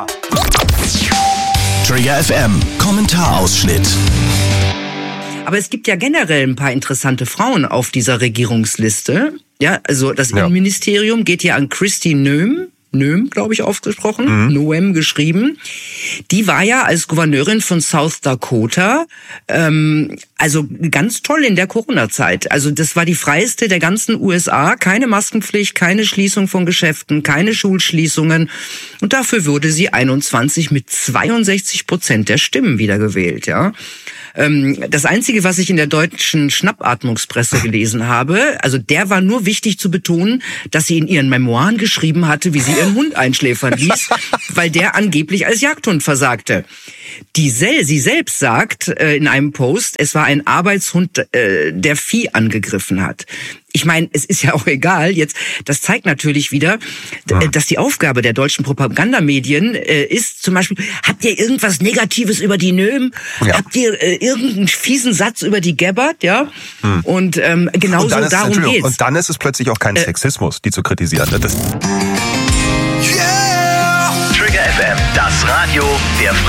Trigger FM, Kommentarausschnitt. Aber es gibt ja generell ein paar interessante Frauen auf dieser Regierungsliste. Ja, also das Innenministerium geht ja an Kristi Noem, glaube ich, ausgesprochen, Noem geschrieben. Die war ja als Gouverneurin von South Dakota, also ganz toll in der Corona-Zeit. Also das war die freieste der ganzen USA. Keine Maskenpflicht, keine Schließung von Geschäften, keine Schulschließungen. Und dafür wurde sie 21 mit 62% der Stimmen wiedergewählt, ja. Das Einzige, was ich in der deutschen Schnappatmungspresse gelesen habe, also der war nur wichtig zu betonen, dass sie in ihren Memoiren geschrieben hatte, wie sie ihren Hund einschläfern ließ, weil der angeblich als Jagdhund versagte. Sie selbst sagt in einem Post, es war ein Arbeitshund, der Vieh angegriffen hat. Ich meine, es ist ja auch egal. Jetzt, das zeigt natürlich wieder, dass die Aufgabe der deutschen Propagandamedien ist, zum Beispiel, habt ihr irgendwas Negatives über die Noem? Ja. Habt ihr irgendeinen fiesen Satz über die Gabbard? Ja. Und genauso darum geht's. Und dann ist es plötzlich auch kein Sexismus, die zu kritisieren. Trigger FM, das Radio der